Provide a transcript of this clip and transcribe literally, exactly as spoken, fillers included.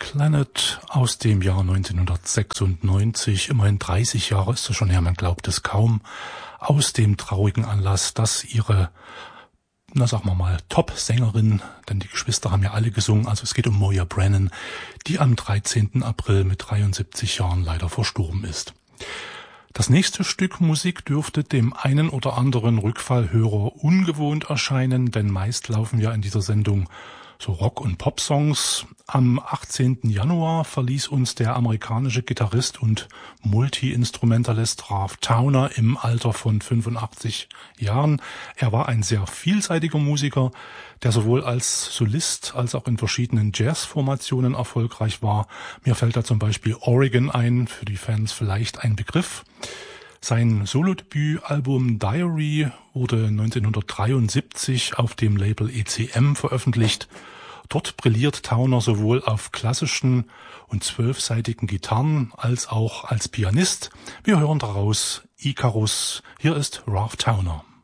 Planet aus dem Jahr neunzehnhundertsechsundneunzig, immerhin dreißig Jahre ist es schon her, man glaubt es kaum, aus dem traurigen Anlass, dass ihre, na sagen wir mal, Top-Sängerin, denn die Geschwister haben ja alle gesungen, also es geht um Moya Brennan, die am dreizehnten April mit dreiundsiebzig Jahren leider verstorben ist. Das nächste Stück Musik dürfte dem einen oder anderen Rückfallhörer ungewohnt erscheinen, denn meist laufen ja in dieser Sendung so Rock- und Pop-Songs. Am achtzehnten Januar verließ uns der amerikanische Gitarrist und Multi-Instrumentalist Ralph Towner im Alter von fünfundachtzig Jahren. Er war ein sehr vielseitiger Musiker, der sowohl als Solist als auch in verschiedenen Jazz-Formationen erfolgreich war. Mir fällt da zum Beispiel Oregon ein, für die Fans vielleicht ein Begriff. Sein Solodebütalbum Diary wurde neunzehnhundertdreiundsiebzig auf dem Label E C M veröffentlicht. Dort brilliert Towner sowohl auf klassischen und zwölfsaitigen Gitarren als auch als Pianist. Wir hören daraus Icarus. Hier ist Ralph Towner.